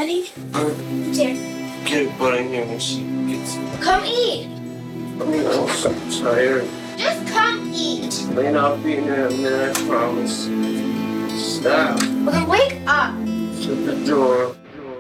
Daddy? Here. Get butt in here when she gets. Come eat. I'm so tired. Just come eat. Lane, I'll be in there in a minute, I promise. Stop. Well, then wake up. Shut the door.